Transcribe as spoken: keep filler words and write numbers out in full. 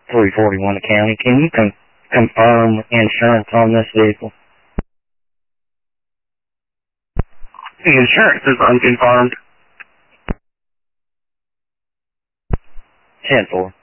three forty-one the county. Can you con- confirm insurance on this vehicle? The insurance is unconfirmed. ten four.